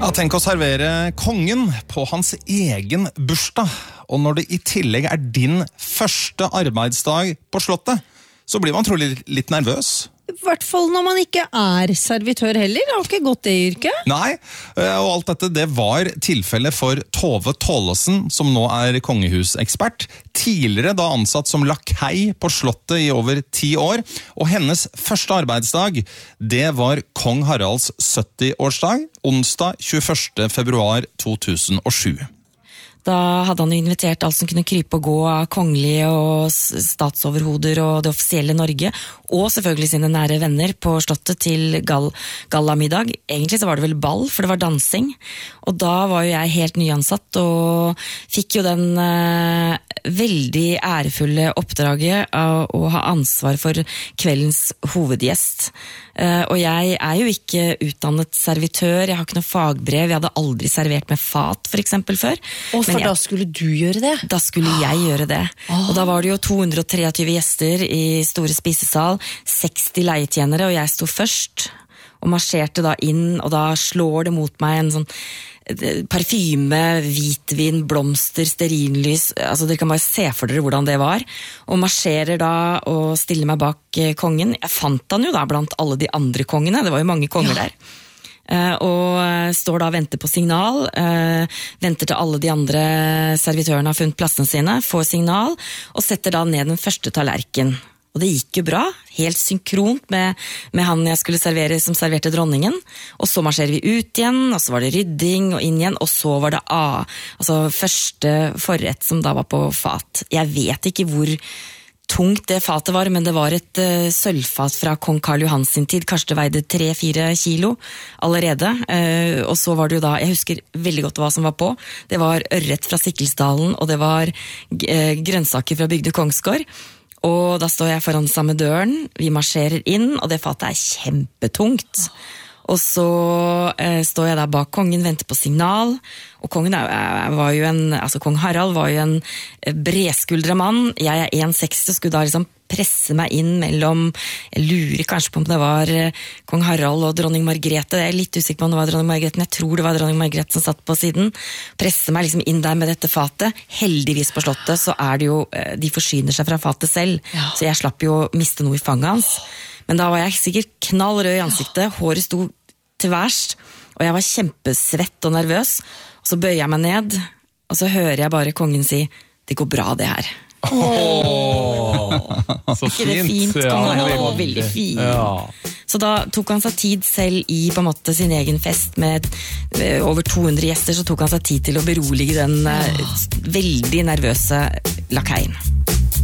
Ja, tenk å servere kongen på hans egen bursdag. Og når det i tillegg din første arbeidsdag på slottet, så blir man trolig litt nervøs. I hvert fall når man ikke servitør heller. Det har ikke gått det yrket. Nei, og alt dette det var tilfellet for Tove Tollesen, som nå kongehusekspert. Tidligere da ansatt som lakei på slottet i over 10 år. Og hennes første arbeidsdag, det var kong Haralds 70-årsdag, onsdag 21. februar 2007. Da hadde han invitert alt som kunne krype og gå av kongelige og statsoverhoder og det offisielle Norge, og selvfølgelig sine nære venner på slottet til gallamiddag. Egentlig så var det vel ball, for det var dansing. Og da var jo jeg helt nyansatt og fikk jo den veldig ærefulle oppdraget av å ha ansvar for kveldens hovedgjest. Og jeg jo ikke utdannet servitør, jeg har ikke noe fagbrev, jeg hadde aldri servert med fat for eksempel før. Og for da skulle du gjøre det? Da skulle jeg gjøre det. Og da var det jo 223 gjester i store spisesal, 60 leietjenere, og jeg sto først og marsjerte da inn, og da slår det mot meg en sånn parfyme, hvitvin, blomster, stearinlys, altså dere kan bare se for dere hvordan det var, og marsjerer da og stiller meg bak kongen. Jeg fant han jo da blant alle de andre kongene, det var jo mange konger der. Og står da og venter på signal, venter til alle de andre servitørene har funnet plassene sine, får signal, og setter da ned den første tallerken. Og det gikk jo bra, helt synkront med han jeg skulle servere som serverte dronningen. Og så marsjerer vi ut igjen, og så var det rydding og inn igjen, og så var det altså første forrett som da var på fat. Jeg vet ikke hvor tungt det fatet var, men det var et sølvfat fra kong Karl Johan sin tid, kanskje det veide 3-4 kilo allerede. Og så var det jo da, jeg husker veldig godt hva som var på. Det var ørret fra Sikkelsdalen, og det var grønnsaker fra Bygde Kongsgård. Og da står jeg foran samme døren, vi marsjerer inn, og det fatet kjempetungt. Og så står jeg der bak kongen, venter på signal, og kongen var jo kong Harald var jo en bredskuldra mann. Jeg 1,60 og skulle da liksom presse meg inn mellom, jeg lurer kanskje på om det var kong Harald og dronning Margrethe, jeg litt usikker på om det var dronning Margrethe, men jeg tror det var dronning Margrethe som satt på siden, presse meg liksom inn der med dette fatet. Heldigvis på slottet så det jo, de forsyner seg fra fatet selv, så jeg slapp jo å miste noe i fanget hans. Men da var jeg sikkert knall rød i ansiktet, håret sto til værs, og jeg var kjempesvett og nervøs, og så bøyer jeg meg ned, og så hører jeg bare kongen si, det går bra det her. Så ikke det fint? Veldig fint. Så da tok han seg tid selv i på en måte sin egen fest med over 200 gjester, så tok han seg tid til å berolige den veldig nervøse lakeien.